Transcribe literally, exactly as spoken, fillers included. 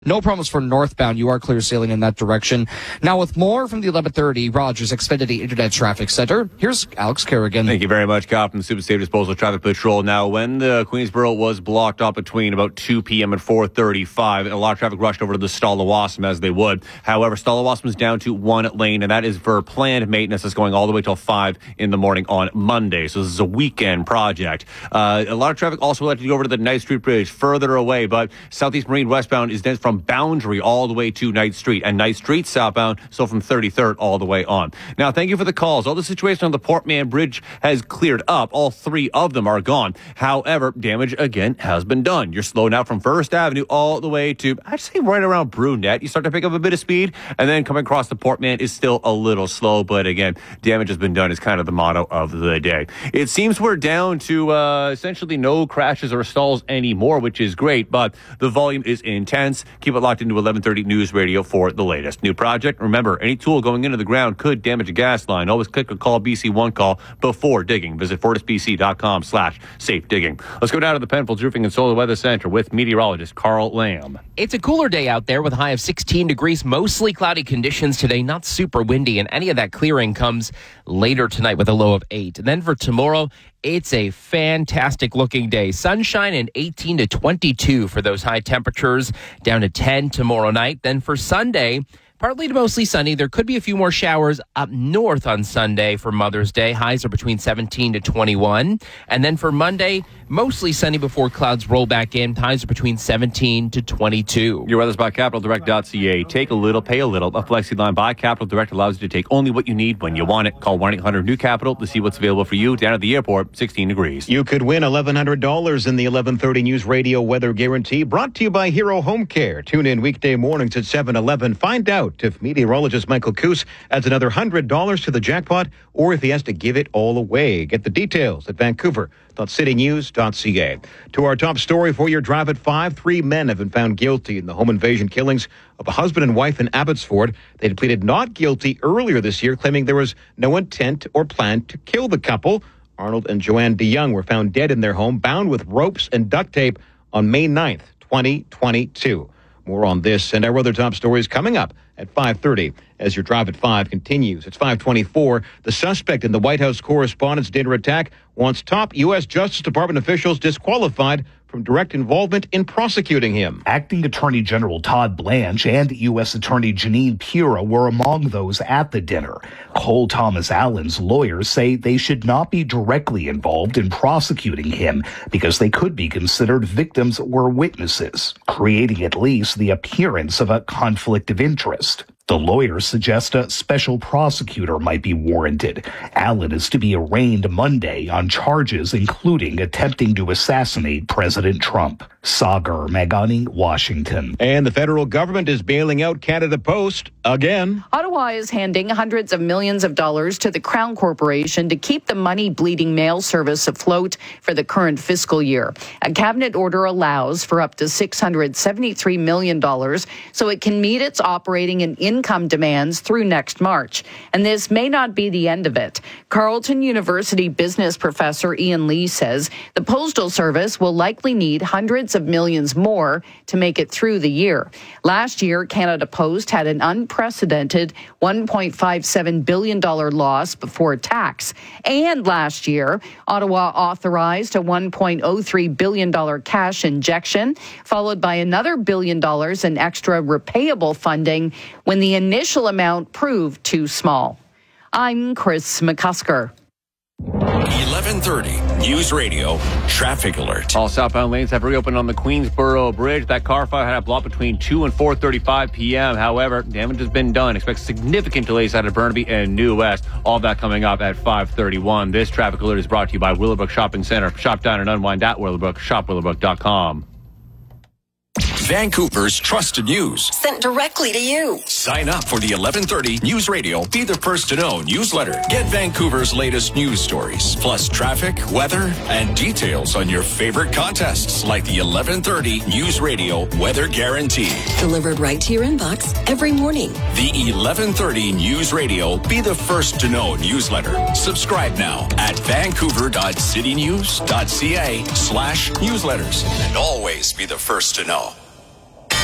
No problems for northbound. You are clear sailing in that direction. Now with more from the eleven thirty Rogers Xfinity Internet Traffic Center, here's Alex Kerrigan. Thank you very much, Kyle, from the Super Safe Disposal Traffic Patrol. Now, when the Queensboro was blocked up between about two p.m. and four thirty-five, a lot of traffic rushed over to the Stalla-Wasam as they would. However, Stalla-Wasam is down to one lane, and that is for planned maintenance that's going all the way till five in the morning on Monday. So this is a weekend project. Uh, a lot of traffic also will have to go over to the Knight Street Bridge further away, but Southeast Marine westbound is dense from Boundary all the way to Knight Street, and Knight Street southbound, so from thirty-third all the way on. Now, thank you for the calls. All the situation on the Port Mann Bridge has cleared up. All three of them are gone. However, damage again has been done. You're slow now from First Avenue all the way to, I'd say right around Brunette. You start to pick up a bit of speed, and then coming across the Port Mann is still a little slow, but again, damage has been done is kind of the motto of the day. It seems we're down to uh, essentially no crashes or stalls anymore, which is great, but the volume is intense. Keep it locked into eleven thirty News Radio for the latest. New project. Remember, any tool going into the ground could damage a gas line. Always click or call B C one call before digging. Visit fortisbc.com slash safe digging. Let's go down to the Penfolds Roofing and Solar Weather Center with meteorologist Carl Lamb. It's a cooler day out there with a high of sixteen degrees, mostly cloudy conditions today, not super windy, and any of that clearing comes later tonight with a low of eight. And then for tomorrow, it's a fantastic looking day. Sunshine and eighteen to twenty-two for those high temperatures, down to ten tomorrow night. Then for Sunday, partly to mostly sunny. There could be a few more showers up north on Sunday for Mother's Day. Highs are between seventeen to twenty-one. And then for Monday, mostly sunny before clouds roll back in. Highs are between seventeen to twenty-two. Your weather's by capital direct dot c a. Take a little, pay a little. A flexi line by Capital Direct allows you to take only what you need when you want it. Call one eight hundred new capital to see what's available for you. Down at the airport, sixteen degrees. You could win eleven hundred dollars in the eleven thirty News Radio Weather Guarantee, brought to you by Hero Home Care. Tune in weekday mornings at seven eleven. Find out if meteorologist Michael Coos adds another one hundred dollars to the jackpot or if he has to give it all away. Get the details at vancouver dot city news dot c a. To our top story for your drive at five, three men have been found guilty in the home invasion killings of a husband and wife in Abbotsford. They had pleaded not guilty earlier this year, claiming there was no intent or plan to kill the couple. Arnold and Joanne DeYoung were found dead in their home, bound with ropes and duct tape on May ninth, twenty twenty-two. More on this and our other top stories coming up at five thirty as your drive at five continues. It's five twenty-four. The suspect in the White House Correspondents' Dinner attack wants top U S. Justice Department officials disqualified from direct involvement in prosecuting him. Acting Attorney General Todd Blanche and U S. Attorney Janine Pura were among those at the dinner. Cole Thomas Allen's lawyers say they should not be directly involved in prosecuting him because they could be considered victims or witnesses, creating at least the appearance of a conflict of interest. The lawyers suggest a special prosecutor might be warranted. Allen is to be arraigned Monday on charges including attempting to assassinate President Trump. Sagar Magani, Washington. And the federal government is bailing out Canada Post again. Ottawa is handing hundreds of millions of dollars to the Crown Corporation to keep the money-bleeding mail service afloat for the current fiscal year. A cabinet order allows for up to six hundred seventy-three million dollars so it can meet its operating and income demands through next March. And this may not be the end of it. Carleton University business professor Ian Lee says the Postal Service will likely need hundreds of millions more to make it through the year. Last year, Canada Post had an unprecedented one point five seven billion dollars loss before tax. And last year, Ottawa authorized a one point oh three billion dollars cash injection, followed by another billion dollars in extra repayable funding when the initial amount proved too small. I'm Chris McCusker. eleven thirty News Radio Traffic Alert. All southbound lanes have reopened on the Queensboro Bridge. That car fire had a block between two and four thirty-five p.m. However, damage has been done. Expect significant delays out of Burnaby and New West. All that coming up at five thirty-one. This traffic alert is brought to you by Willowbrook Shopping Center. Shop, dine, and unwind at Willowbrook. Shop willowbrook dot com. Vancouver's trusted news. Sent directly to you. Sign up for the eleven thirty News Radio Be the First to Know newsletter. Get Vancouver's latest news stories, plus traffic, weather, and details on your favorite contests like the eleven thirty News Radio Weather Guarantee. Delivered right to your inbox every morning. The eleven thirty News Radio Be the First to Know newsletter. Subscribe now at vancouver dot city news dot c a slash newsletters. And always be the first to know.